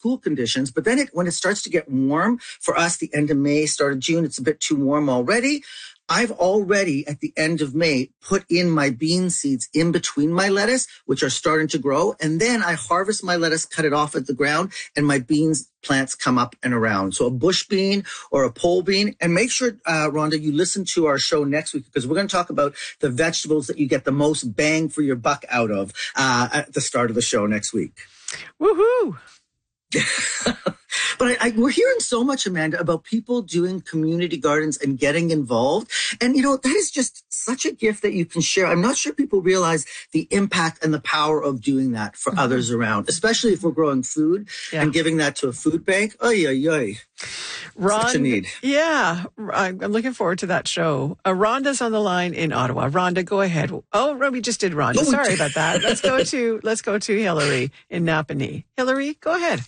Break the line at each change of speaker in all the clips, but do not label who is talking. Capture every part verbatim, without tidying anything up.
cool conditions. But then it, when it starts to get warm for us, the end of May, start of June, it's a bit too warm already. I've already, at the end of May, put in my bean seeds in between my lettuce, which are starting to grow. And then I harvest my lettuce, cut it off at the ground, and my beans plants come up and around. So a bush bean or a pole bean. And make sure, uh, Rhonda, you listen to our show next week, because we're going to talk about the vegetables that you get the most bang for your buck out of uh, at the start of the show next week.
Woohoo!
But I, I, we're hearing so much, Amanda, about people doing community gardens and getting involved. And, you know, that is just such a gift that you can share. I'm not sure people realize the impact and the power of doing that for mm-hmm. others around, especially if we're growing food yeah. and giving that to a food bank. Oy, oy, oy.
Ron,
such a need.
Yeah, I'm looking forward to that show. Uh, Rhonda's on the line in Ottawa. Rhonda, go ahead. Oh, we just did Rhonda. Oh, Sorry about that. Let's go to let's go to Hillary in Napanee. Hillary, go ahead.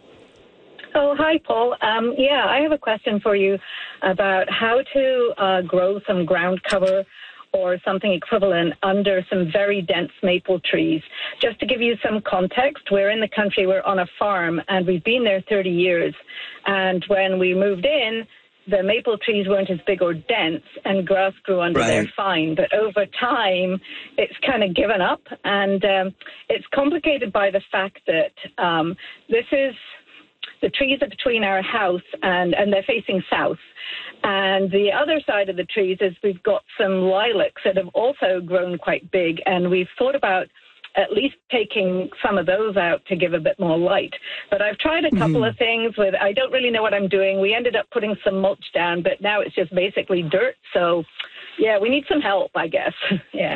Oh, hi, Paul. Um, yeah, I have a question for you about how to uh, grow some ground cover or something equivalent under some very dense maple trees. Just to give you some context, we're in the country, we're on a farm, and we've been there thirty years. And when we moved in, the maple trees weren't as big or dense, and grass grew under right. there fine. But over time, it's kind of given up, and um, it's complicated by the fact that um, this is... The trees are between our house and, and they're facing south. And the other side of the trees is we've got some lilacs that have also grown quite big. And we've thought about at least taking some of those out to give a bit more light. But I've tried a couple mm-hmm. of things with, I don't really know what I'm doing. We ended up putting some mulch down, but now it's just basically dirt. So yeah, we need some help, I guess. yeah.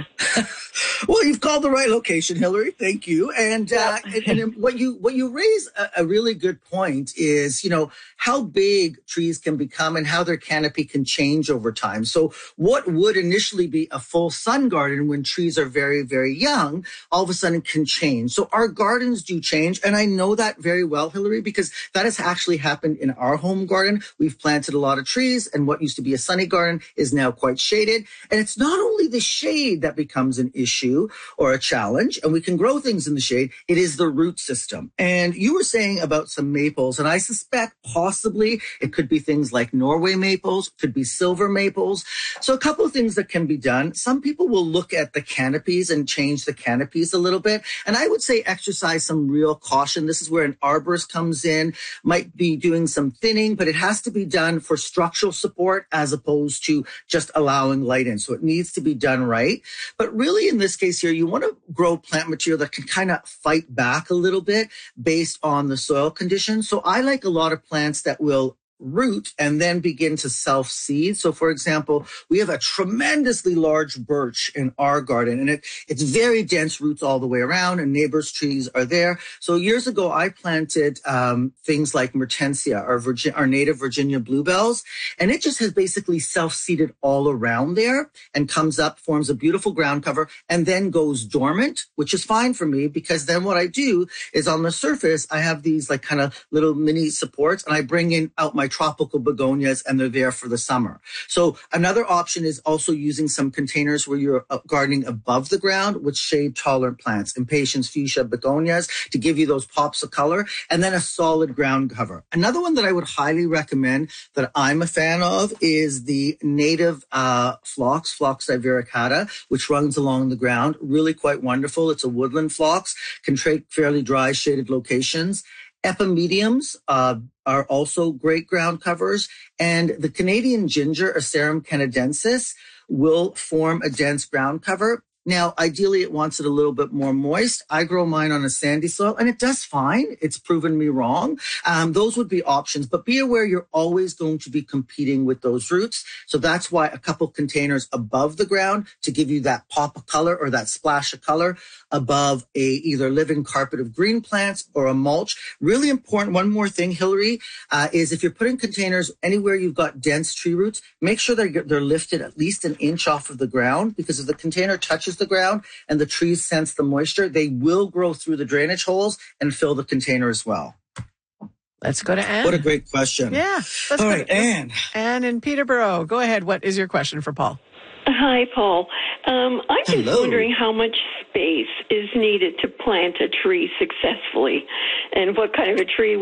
Well, you've called the right location, Hillary. Thank you. And, uh, and, and what you what you raise a, a really good point is, you know, how big trees can become and how their canopy can change over time. So what would initially be a full sun garden when trees are very, very young, all of a sudden can change. So our gardens do change. And I know that very well, Hillary, because that has actually happened in our home garden. We've planted a lot of trees, and what used to be a sunny garden is now quite shaded. And it's not only the shade that becomes an issue or a challenge, and we can grow things in the shade, it is the root system. And you were saying about some maples, and I suspect possibly it could be things like Norway maples, could be silver maples. So a couple of things that can be done. Some people will look at the canopies and change the canopies a little bit. And I would say exercise some real caution. This is where an arborist comes in, might be doing some thinning, but it has to be done for structural support as opposed to just allowing light in. So it needs to be done right. But really in this case here, you want to grow plant material that can kind of fight back a little bit based on the soil conditions. So I like a lot of plants that will root and then begin to self-seed. So for example, we have a tremendously large birch in our garden, and it, it's very dense roots all the way around, and neighbors' trees are there. So years ago, I planted um, things like Mertensia, our, Virgin, our native Virginia bluebells, and it just has basically self-seeded all around there and comes up, forms a beautiful ground cover, and then goes dormant, which is fine for me, because then what I do is on the surface, I have these like kind of little mini supports, and I bring in out my tropical begonias, and they're there for the summer. So another option is also using some containers where you're gardening above the ground with shade tolerant plants, impatiens, fuchsia, begonias, to give you those pops of color, and then a solid ground cover. Another one that I would highly recommend that I'm a fan of is the native uh, phlox, Phlox divaricata, which runs along the ground. Really quite wonderful. It's a woodland phlox, can take fairly dry shaded locations. Epimediums uh, are also great ground covers. And the Canadian ginger, Asarum canadensis, will form a dense ground cover. Now, ideally, it wants it a little bit more moist. I grow mine on a sandy soil, and it does fine. It's proven me wrong. Um, those would be options, but be aware you're always going to be competing with those roots. So that's why a couple containers above the ground to give you that pop of color or that splash of color above a either living carpet of green plants or a mulch. Really important. One more thing, Hillary, uh, is if you're putting containers anywhere you've got dense tree roots, make sure they're, they're lifted at least an inch off of the ground, because if the container touches the ground and the trees sense the moisture, they will grow through the drainage holes and fill the container as well.
Let's go to Anne.
What a great question.
Yeah. Let's
All
go
right,
to,
Anne.
Anne in Peterborough. Go ahead. What is your question for Paul?
Hi, Paul. Um, I'm just
Hello.
wondering how much space is needed to plant a tree successfully, and what kind of a tree